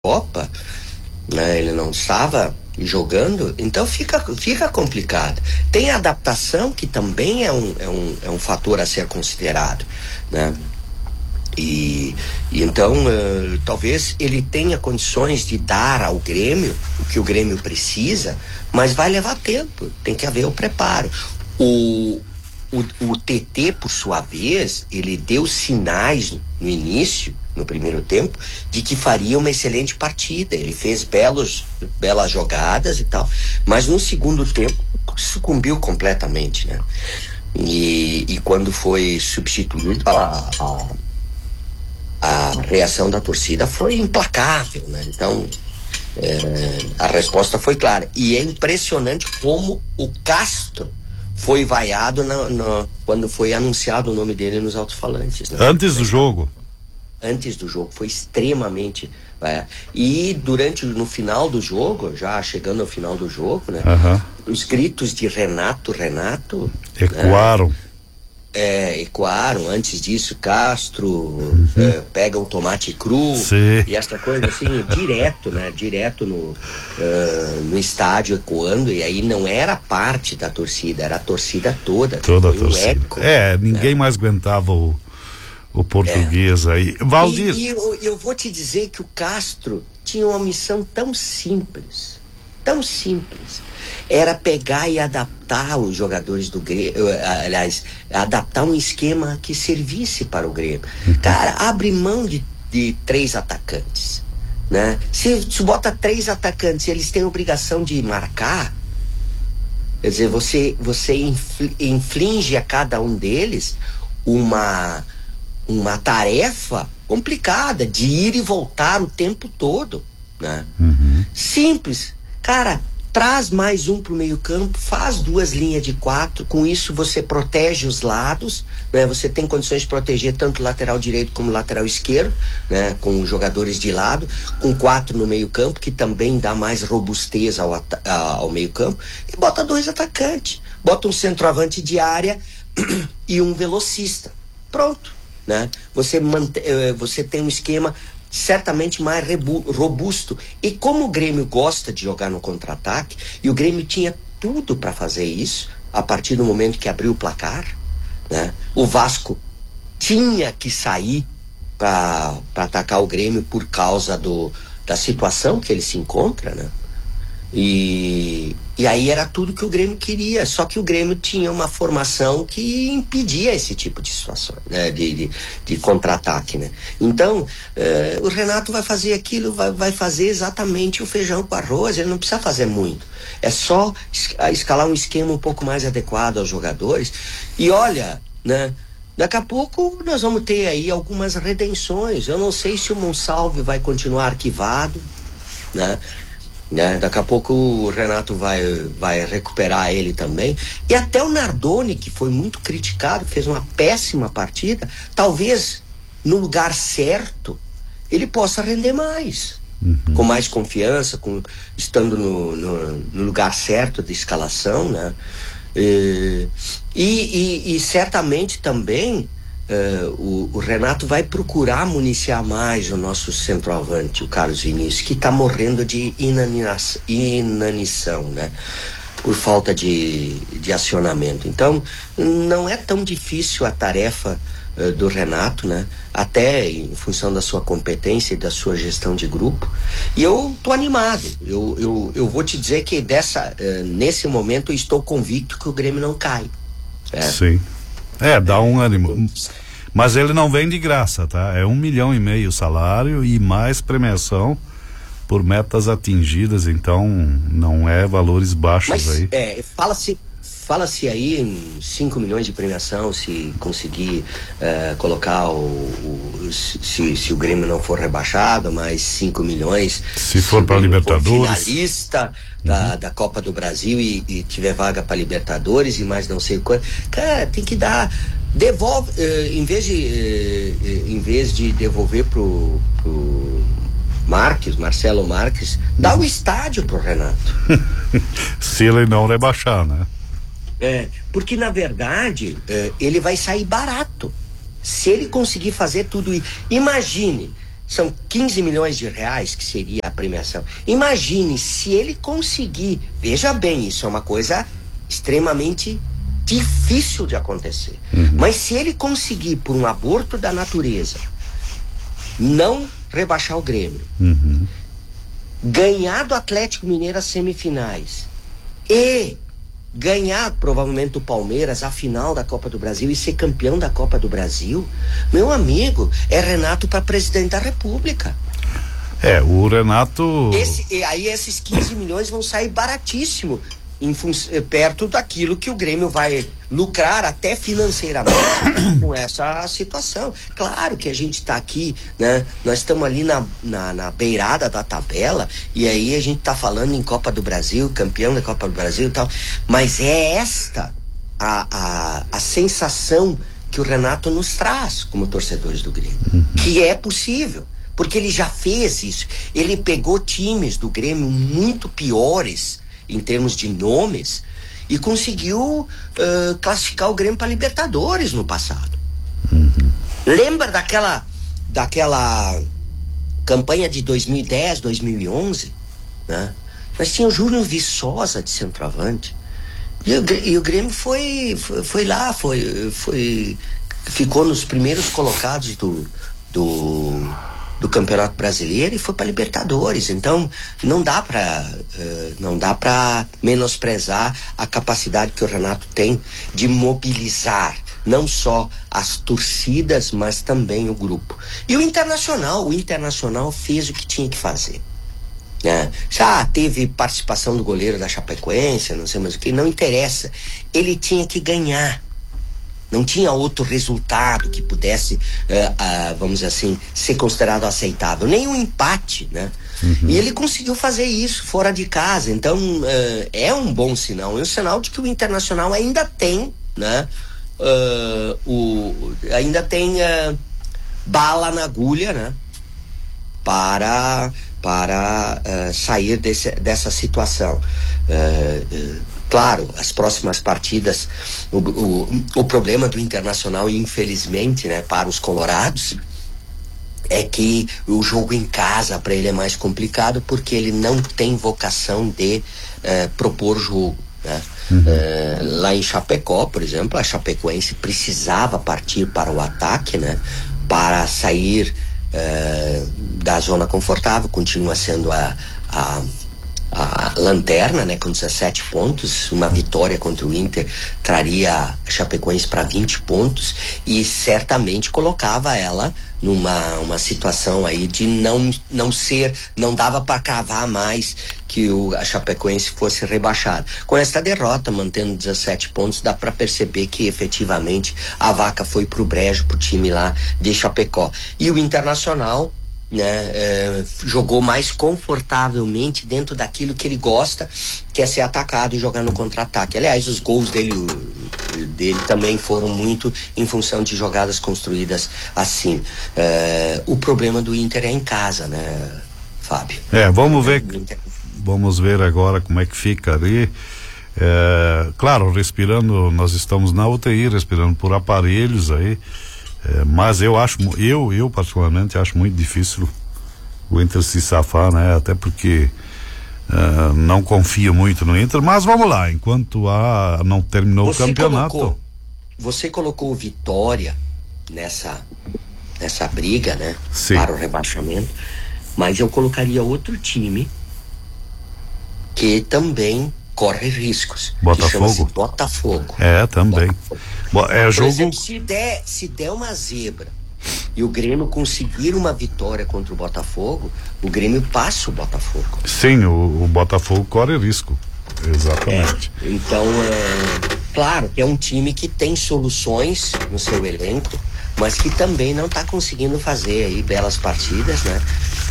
Copa, né? Ele não estava jogando, então fica complicado. Tem a adaptação, que também é um fator a ser considerado, né? E então, talvez ele tenha condições de dar ao Grêmio o que o Grêmio precisa, mas vai levar tempo, tem que haver o preparo. O TT, por sua vez, ele deu sinais no início, no primeiro tempo, de que faria uma excelente partida. Ele fez belas jogadas e tal, mas no segundo tempo sucumbiu completamente, né? E quando foi substituído, a reação da torcida foi implacável, né? Então, a resposta foi clara. E é impressionante como o Castro foi vaiado quando foi anunciado o nome dele nos alto-falantes, né? Antes do jogo. Antes do jogo, foi extremamente... E no final do jogo, já chegando ao final do jogo, né? Os gritos de Renato... Ecoaram. Ecoaram. Antes disso, Castro pega um tomate cru. Sim. E essa coisa assim, direto, né? Direto no estádio ecoando. E aí não era parte da torcida, era a torcida toda. Toda a torcida. Eco, ninguém mais aguentava o português aí. Valdir. E eu vou te dizer que o Castro tinha uma missão tão simples. Era pegar e adaptar os jogadores do Grêmio, aliás, adaptar um esquema que servisse para o Grêmio. Cara, abre mão de 3 atacantes, né? Se bota 3 atacantes e eles têm a obrigação de marcar, quer dizer, você inflige a cada um deles uma tarefa complicada de ir e voltar o tempo todo, né? Simples. Cara, traz mais um pro meio campo, faz 2 linhas de 4, com isso você protege os lados, né? Você tem condições de proteger tanto o lateral direito como o lateral esquerdo, né? Com jogadores de lado, com 4 no meio campo, que também dá mais robustez ao meio campo, e bota 2 atacantes, bota um centroavante de área e um velocista. Pronto, né? Você tem um esquema certamente mais robusto. E como o Grêmio gosta de jogar no contra-ataque, e o Grêmio tinha tudo para fazer isso, a partir do momento que abriu o placar, né? O Vasco tinha que sair para atacar o Grêmio por causa da situação que ele se encontra, né? E aí era tudo que o Grêmio queria, só que o Grêmio tinha uma formação que impedia esse tipo de situação, né? De contra-ataque, né? Então, o Renato vai fazer aquilo, vai fazer exatamente o feijão com arroz, ele não precisa fazer muito. É só escalar um esquema um pouco mais adequado aos jogadores. E olha, né? Daqui a pouco nós vamos ter aí algumas redenções. Eu não sei se o Monsalve vai continuar arquivado, né? Daqui a pouco o Renato vai recuperar ele também. E até o Nardoni, que foi muito criticado, fez uma péssima partida, talvez no lugar certo ele possa render mais, com mais confiança, estando no lugar certo de escalação, né? E certamente também o Renato vai procurar municiar mais o nosso centroavante, o Carlos Vinícius, que está morrendo de inanição, né? Por falta de acionamento. Então, não é tão difícil a tarefa do Renato, né? Até em função da sua competência e da sua gestão de grupo. E eu tô animado. Eu vou te dizer que nesse momento eu estou convicto que o Grêmio não cai. Sim. Dá um ânimo. Mas ele não vem de graça, tá? É 1,5 milhão o salário e mais premiação por metas atingidas, então não é valores baixos. Mas, aí. Fala-se aí em 5 milhões de premiação se conseguir colocar se o Grêmio não for rebaixado, mais 5 milhões se for para Libertadores, finalista da Copa do Brasil e tiver vaga para Libertadores e mais não sei o quanto. Cara, tem que dar, devolve, em vez de devolver pro Marcelo Marques, dá o estádio pro Renato. Se ele não rebaixar, né? Porque na verdade ele vai sair barato se ele conseguir fazer tudo isso. Imagine São 15 milhões de reais que seria a premiação. Imagine se ele conseguir, veja bem, isso é uma coisa extremamente difícil de acontecer. Mas se ele conseguir, por um aborto da natureza, não rebaixar o Grêmio, ganhar do Atlético Mineiro as semifinais e ganhar provavelmente o Palmeiras a final da Copa do Brasil e ser campeão da Copa do Brasil, meu amigo, é Renato para presidente da República. O Renato... Aí esses 15 milhões vão sair baratíssimo perto daquilo que o Grêmio vai lucrar até financeiramente com essa situação. Claro que a gente está aqui, né? Nós estamos ali na beirada da tabela e aí a gente está falando em Copa do Brasil, campeão da Copa do Brasil e tal, mas é esta a sensação que o Renato nos traz como torcedores do Grêmio, que é possível, porque ele já fez isso. Ele pegou times do Grêmio muito piores em termos de nomes, e conseguiu classificar o Grêmio para Libertadores no passado. Lembra daquela campanha de 2010, 2011? Né? Nós tínhamos o Júnior Viçosa de centroavante, e o Grêmio foi lá, ficou nos primeiros colocados do Campeonato Brasileiro e foi para Libertadores. Então não dá para menosprezar a capacidade que o Renato tem de mobilizar não só as torcidas, mas também o grupo. E o Internacional fez o que tinha que fazer, né? Já teve participação do goleiro da Chapecoense, não sei mais o que, não interessa, ele tinha que ganhar. Não tinha outro resultado que pudesse, vamos dizer assim, ser considerado aceitável. Nem um empate, né? E ele conseguiu fazer isso fora de casa. Então, é um bom sinal. É um sinal de que o Internacional ainda tem, né? Ainda tem bala na agulha, né? Para sair dessa situação. Claro, as próximas partidas, o problema do Internacional, infelizmente, né, para os colorados, é que o jogo em casa para ele é mais complicado, porque ele não tem vocação de propor jogo, né? Lá em Chapecó, por exemplo, a Chapecoense precisava partir para o ataque, né, para sair da zona confortável. Continua sendo a lanterna, né, com 17 pontos. Uma vitória contra o Inter traria a Chapecoense para 20 pontos e certamente colocava ela numa situação aí de não dava para cavar mais que a Chapecoense fosse rebaixada. Com esta derrota, mantendo 17 pontos, dá para perceber que efetivamente a vaca foi pro brejo pro time lá de Chapecó. E o Internacional, né, jogou mais confortavelmente dentro daquilo que ele gosta, que é ser atacado e jogar no contra-ataque. Aliás, os gols dele também foram muito em função de jogadas construídas assim. O problema do Inter é em casa, né, Fábio? Vamos ver agora como é que fica ali. Claro, respirando, nós estamos na UTI, respirando por aparelhos aí. Mas eu particularmente acho muito difícil o Inter se safar, né? Até porque não confio muito no Inter, mas vamos lá, enquanto não terminou o campeonato. Você colocou Vitória nessa briga, né? Sim. Para o rebaixamento, mas eu colocaria outro time que também corre riscos. Botafogo? Botafogo. Também. Por exemplo, se der uma zebra e o Grêmio conseguir uma vitória contra o Botafogo, o Grêmio passa o Botafogo. Sim, o Botafogo corre risco. Exatamente. Então, claro que é um time que tem soluções no seu elenco, mas que também não está conseguindo fazer aí belas partidas, né?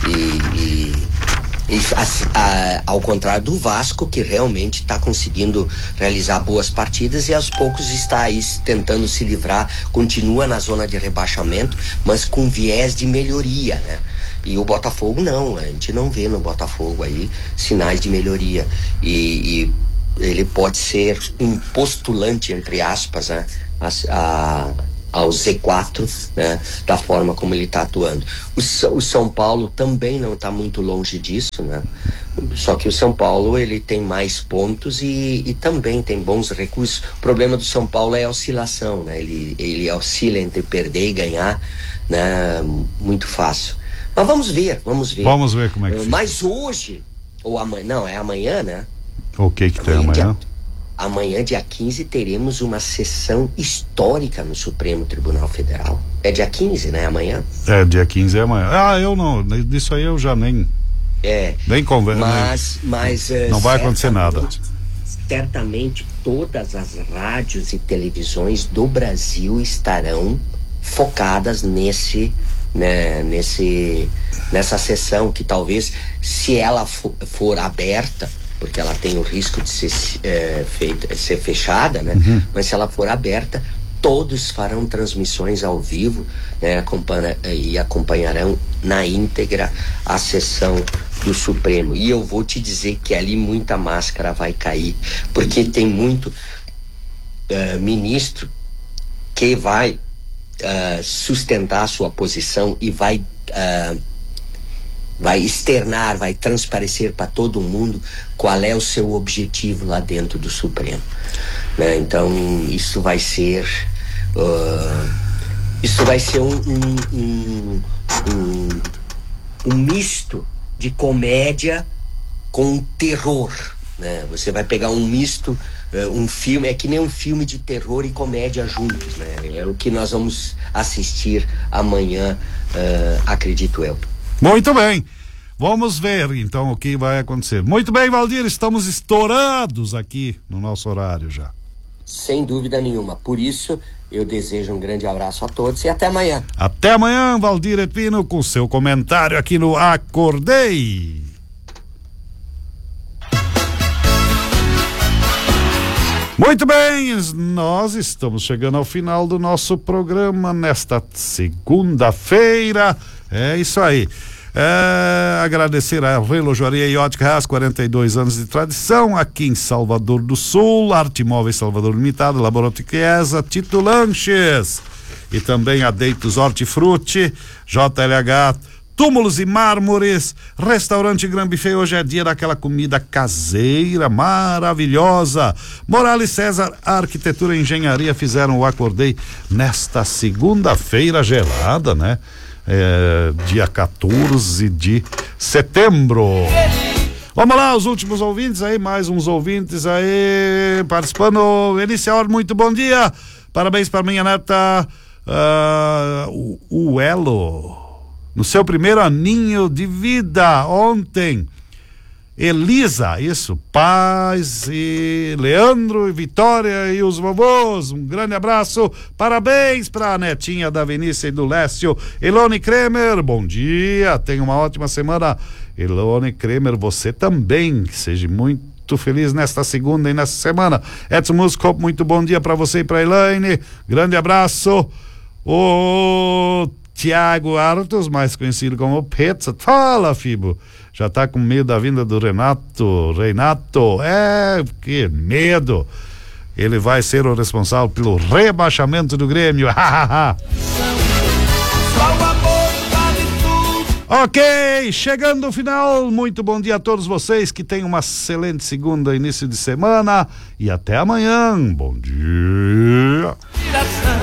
Ao contrário do Vasco, que realmente está conseguindo realizar boas partidas e aos poucos está aí tentando se livrar, continua na zona de rebaixamento, mas com viés de melhoria, né? E o Botafogo não, a gente não vê no Botafogo aí sinais de melhoria, e ele pode ser um postulante, entre aspas, né, ao Z4, né, da forma como ele está atuando. O São Paulo também não está muito longe disso, né? Só que o São Paulo ele tem mais pontos e também tem bons recursos. O problema do São Paulo é a oscilação, né? Ele oscila entre perder e ganhar, né? Muito fácil. Mas vamos ver. Vamos ver como é que fica. Mas hoje, ou amanhã, não, é amanhã, né? O que tem amanhã? Amanhã, dia 15, teremos uma sessão histórica no Supremo Tribunal Federal. É dia 15, né? Amanhã? É, dia 15 é amanhã. Eu não, disso aí eu já nem converso. Mas não vai acontecer nada. Certamente todas as rádios e televisões do Brasil estarão focadas nessa sessão, que talvez, se ela for aberta, porque ela tem o risco de ser fechada, né? Uhum. Mas se ela for aberta, todos farão transmissões ao vivo, né? E acompanharão na íntegra a sessão do Supremo. E eu vou te dizer que ali muita máscara vai cair, porque tem muito ministro que vai sustentar a sua posição e vai externar, vai transparecer para todo mundo qual é o seu objetivo lá dentro do Supremo, né? Então isso vai ser um misto de comédia com terror, né? Você vai pegar um misto, um filme, é que nem um filme de terror e comédia juntos, né? É o que nós vamos assistir amanhã, acredito eu. Muito bem, vamos ver então o que vai acontecer. Muito bem, Valdir, estamos estourados aqui no nosso horário já. Sem dúvida nenhuma, por isso eu desejo um grande abraço a todos e até amanhã. Até amanhã, Valdir Epino, com seu comentário aqui no Acordei. Muito bem, nós estamos chegando ao final do nosso programa nesta segunda-feira. É isso aí. Agradecer a Relojoaria e Ótica Haas, 42 anos de tradição aqui em Salvador do Sul, Arte Móveis Salvador Limitada, Laboratório Chiesa, Tito Lanches e também a Deitos Hortifruti, JLH, Túmulos e Mármores, Restaurante Gran Buffet. Hoje é dia daquela comida caseira maravilhosa. Morales César Arquitetura e Engenharia fizeram o Acordei nesta segunda-feira gelada, né? Dia 14 de setembro. Vamos lá, os últimos ouvintes aí, mais uns ouvintes aí participando. Elicior, muito bom dia. Parabéns para minha neta, o Elo, no seu primeiro aninho de vida ontem. Elisa, isso, Paz e Leandro e Vitória e os vovôs, um grande abraço, parabéns para a netinha da Vinícius e do Lécio. Elone Kremer, bom dia, tenha uma ótima semana. Elone Kremer, você também, seja muito feliz nesta segunda e nesta semana. Edson Musco, muito bom dia para você e para Elaine, grande abraço. O Tiago Artos, mais conhecido como Pizza, fala, Fibo, já tá com medo da vinda do Renato, que medo, ele vai ser o responsável pelo rebaixamento do Grêmio, ok, chegando ao final, muito bom dia a todos vocês, que tenham uma excelente segunda, início de semana, e até amanhã, bom dia.